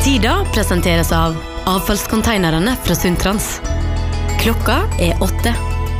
Tida presenteres av avfallskonteinerne fra Sundtrans. Klokka 8.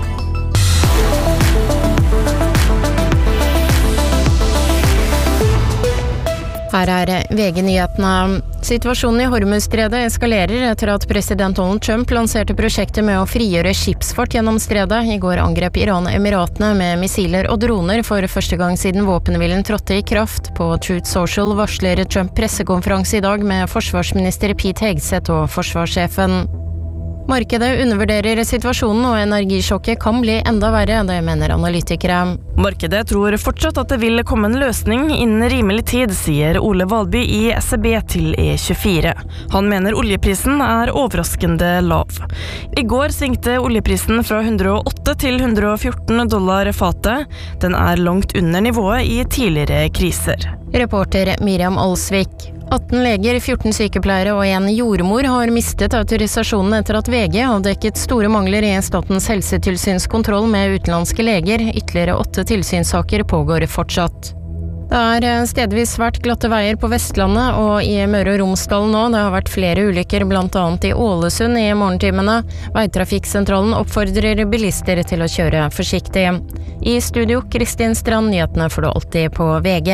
Her VG-nyhetene. Situasjonen i Hormuzstredet eskalerer etter at president Donald Trump lanserte prosjektet med å frigjøre skipsfart gjennom stredet. I går angrep Iran Emiratene med missiler og droner for første gang siden våpenhvilen trådte i kraft. På Truth Social varsler Trump pressekonferanse i dag med forsvarsminister Pete Hegseth og forsvarssjefen. Markedet undervurderer situasjonen, og energisjokket kan bli enda verre, det mener analytikere. Markedet tror fortsatt at det vil komme en løsning innen rimelig tid, sier Ole Valby i SEB til E24. Han mener oljeprisen er overraskende lav. I går svingte oljeprisen fra 108 til $114 fatet. Den er langt under nivået i tidligere kriser. Reporter Miriam Alsvik. 18 leger, 14 sykepleiere og en jordmor har mistet autorisasjonen etter at VG avdekket store mangler i Statens helsetilsynskontroll med utenlandske leger. Ytterligere 8 tilsynssaker pågår fortsatt. Det er stedvis svært glatte veier på Vestlandet og i Møre og Romsdal nå. Det har vært flere ulykker, blant annet i Ålesund i morgentimene. Veitrafikksentralen oppfordrer bilister til å kjøre forsiktig. I studio, Kristin Strand, nyhetene får du alltid på VG.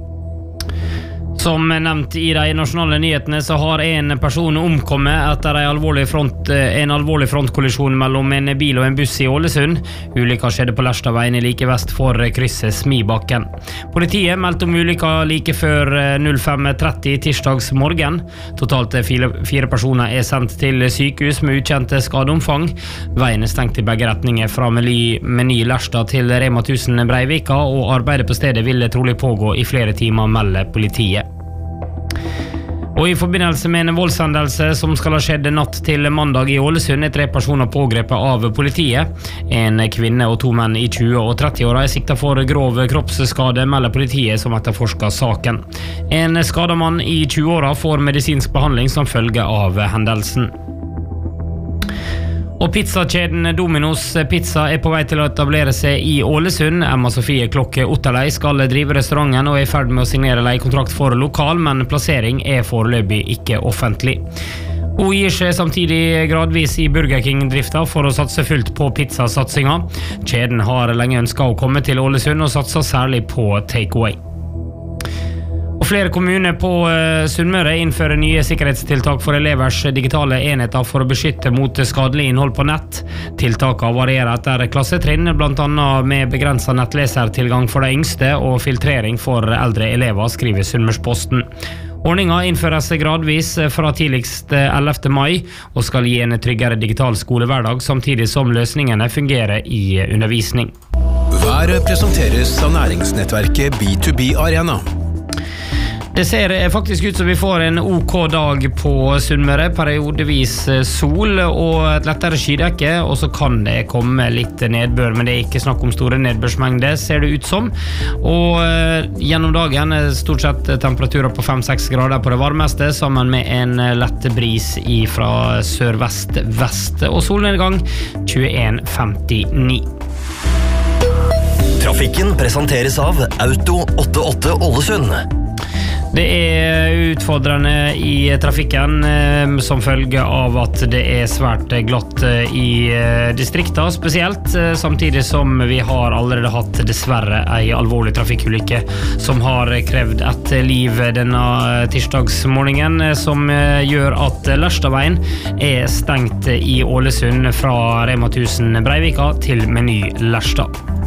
Som nevnt i de nasjonale nyhetene så har en person omkommet etter en alvorlig frontkollisjon mellom en bil og en buss i Ålesund. Ulykka skjedde på Lerstadveien like vest for krysset Smibakken. Politiet meldte om ulykka like før 05:30 tirsdags morgen. Totalt 4 personer er sendt til sykehus med ukjente skadeomfang. Veien er stengt i begge retninger fra Meny Lerstad til Rema 1000 Breivika, og arbeidet på stedet ville trolig pågå i flere timer, melder politiet. Og i forbindelse med en voldshendelse som skal ha skjedd natt til mandag i Ålesund, er 3 personer pågrepet av politiet. En kvinne og 2 menn i 20- og 30-åra er siktet for grov kroppsskade, melder politiet som etterforsker saken. En skadet mann i 20-åra får medisinsk behandling som følge av hendelsen. Og pizzakjeden Domino's Pizza er på vei til å etablere seg i Ålesund. Emma Sofie Klokke Otterlei skal drive restauranten og er i ferd med å signere leiekontrakt for lokal, men plassering er foreløpig ikke offentlig. Hun gir seg samtidig gradvis i Burger King-drifta for å satse fullt på pizzasatsinga. Kjeden har lenge ønsket å komme til Ålesund og satser særlig på takeaway. Og flere kommuner på Sunnmøre innfører nye sikkerhetstiltak for elevers digitale enheter for å beskytte mot skadelig innhold på nett. Tiltakene varierer etter klassetrinn, blant annet med begrenset nettlesertilgang for de yngste og filtrering for eldre elever, skriver Sunnmørsposten. Ordningen innføres gradvis fra tidligst 11. mai og skal gi en tryggere digital skolehverdag, samtidig som løsningene fungerer i undervisning. Været presenteres av næringsnettverket B2B Arena. Det ser faktisk ut som vi får en OK dag på Sunnmøre, periodevis sol og et lettere skydekke, og så kan det komme litt nedbør, men det er ikke snakk om store nedbørsmengder, ser det ut som. Og gjennom dagen er stort sett temperaturer på 5-6 grader på det varmeste, sammen med en lett bris fra sørvest-vest, og solnedgang 21:59. Trafikken presenteres av Auto 88 Ålesund. Det er utfordrende i trafikken som følge av at det er svært glatt i distrikter spesielt, samtidig som vi har allerede hatt dessverre en alvorlig trafikkulykke som har krevd et liv denne tirsdagsmorgenen, som gjør at Lerstadveien er stengt i Ålesund fra Rema 1000 Breivika til Meny Lerstad.